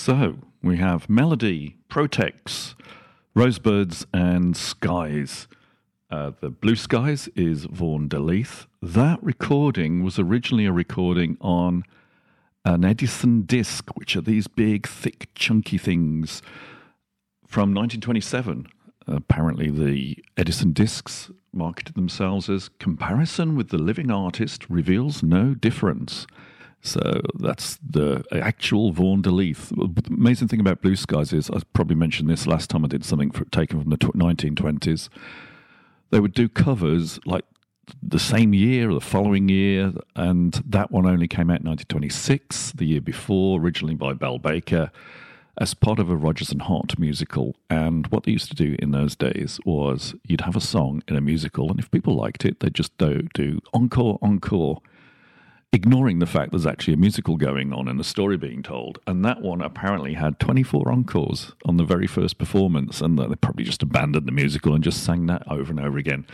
So we have Melody, Protex, Rosebirds and Skies. The Blue Skies is Vaughan DeLeith. That recording was originally a recording on an Edison disc, which are these big, thick, chunky things from 1927. Apparently the Edison discs marketed themselves as comparison with the living artist reveals no difference. So that's the actual Vaughan DeLeith. The amazing thing about Blue Skies is, I probably mentioned this last time I did something taken from the 1920s. They would do covers like the same year or the following year, and that one only came out in 1926, the year before, originally by Bell Baker, as part of a Rodgers and Hart musical. And what they used to do in those days was you'd have a song in a musical, and if people liked it, they'd just do encore, encore, ignoring the fact there's actually a musical going on and a story being told. And that one apparently had 24 encores on the very first performance, and they probably just abandoned the musical and just sang that over and over again.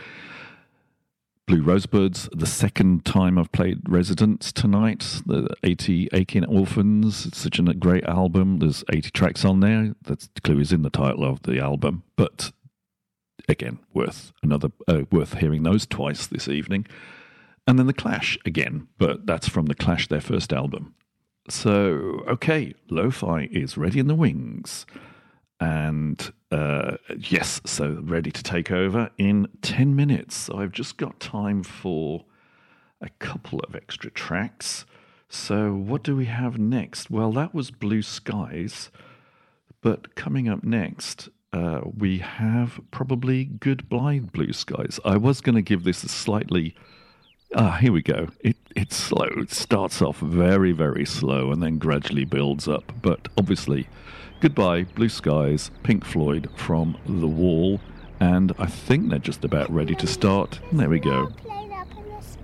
Blue Rosebirds, the second time I've played Residents tonight, the 80 Aching Orphans. It's such a great album. There's 80 tracks on there. That's the clue is in the title of the album. But again, worth hearing those twice this evening. And then The Clash again, but that's from The Clash, their first album. So, okay, Lo-Fi is ready in the wings. And yes, so ready to take over in 10 minutes. So I've just got time for a couple of extra tracks. So what do we have next? Well, that was Blue Skies. But coming up next, we have probably Goodbye Blue Skies. I was going to give this a slightly... here we go. It's slow. It starts off very, very slow and then gradually builds up. But obviously, Goodbye, Blue Skies, Pink Floyd from The Wall. And I think they're just about ready to start. There we go.